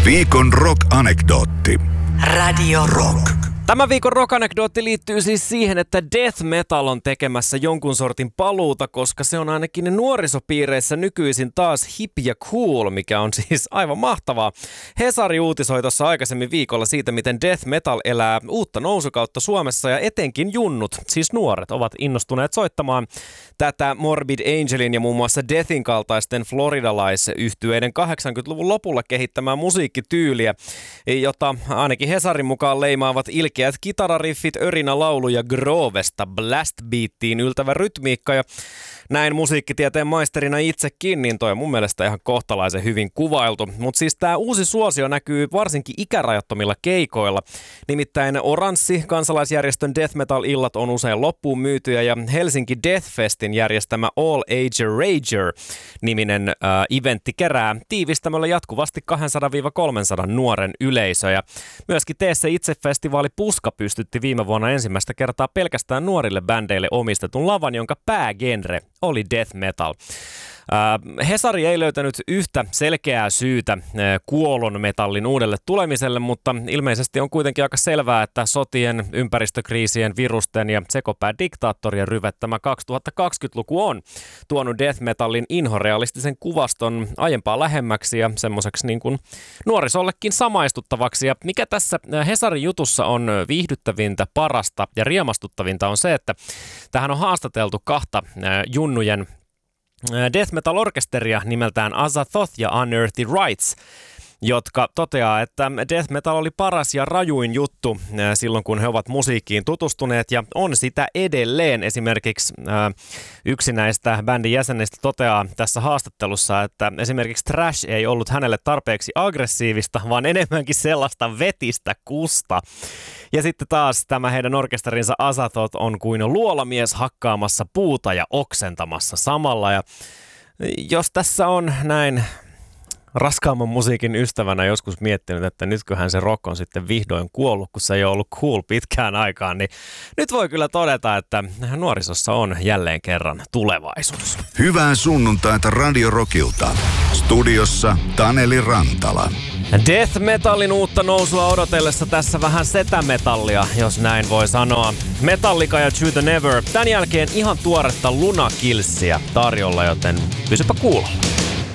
Viikon rock-anekdootti. Radio Rock. Tämän viikon rock-anekdootti liittyy siis siihen, että death metal on tekemässä jonkun sortin paluuta, koska se on ainakin nuorisopiireissä nykyisin taas hip ja cool, mikä on siis aivan mahtavaa. Hesari uutisoi tuossa aikaisemmin viikolla siitä, miten death metal elää uutta nousukautta Suomessa ja etenkin junnut, siis nuoret, ovat innostuneet soittamaan tätä Morbid Angelin ja muun muassa Deathin kaltaisten floridalaisyhtyeiden 80-luvun lopulla kehittämää musiikkityyliä, jota ainakin Hesarin mukaan leimaavat ilkeät kitarariffit, örinälaulu ja groovesta blastbeattiin yltävä rytmiikka. Ja näin musiikkitieteen maisterina itsekin, niin toi on mun mielestä ihan kohtalaisen hyvin kuvailtu. Mutta siis tää uusi suosio näkyy varsinkin ikärajattomilla keikoilla. Nimittäin Oranssi, kansalaisjärjestön death metal-illat on usein loppuun myytyjä ja Helsinki Death Festin järjestämä All Age Rager-niminen eventti kerää tiivistämällä jatkuvasti 200-300 nuoren yleisö. Ja myöskin Tee se itse-festivaali Puska pystytti viime vuonna ensimmäistä kertaa pelkästään nuorille bändeille omistetun lavan, jonka päägenre oli death metal. Hesari ei löytänyt yhtä selkeää syytä kuollon metallin uudelle tulemiselle, mutta ilmeisesti on kuitenkin aika selvää, että sotien, ympäristökriisien, virusten ja sekopää-diktaattorien ryvettämä 2020-luku on tuonut death metallin inhorealistisen kuvaston aiempaa lähemmäksi ja semmoiseksi niin kuin nuorisollekin samaistuttavaksi. Ja mikä tässä Hesarin jutussa on viihdyttävintä, parasta ja riemastuttavinta on se, että tähän on haastateltu kahta junnujen death metal-orkesteria nimeltään Azathoth ja Unearthly Rights, jotka toteaa, että death metal oli paras ja rajuin juttu silloin, kun he ovat musiikkiin tutustuneet ja on sitä edelleen. Esimerkiksi yksi näistä bändin jäsenistä toteaa tässä haastattelussa, että esimerkiksi thrash ei ollut hänelle tarpeeksi aggressiivista, vaan enemmänkin sellaista vetistä kusta. Ja sitten taas tämä heidän orkesterinsa Azathoth on kuin luolamies hakkaamassa puuta ja oksentamassa samalla. Ja jos tässä on näin raskaamman musiikin ystävänä joskus miettinyt, että nytköhän se rock on sitten vihdoin kuollut, kun se ei ole ollut cool pitkään aikaan, niin nyt voi kyllä todeta, että nuorisossa on jälleen kerran tulevaisuus. Hyvää sunnuntaita Radio Rockilta. Studiossa Taneli Rantala. Death metalin uutta nousua odotellessa tässä vähän setämetallia, jos näin voi sanoa. Metallica ja To The Never. Tän jälkeen ihan tuoretta Luna Killsia tarjolla, joten pysypä kuulolla.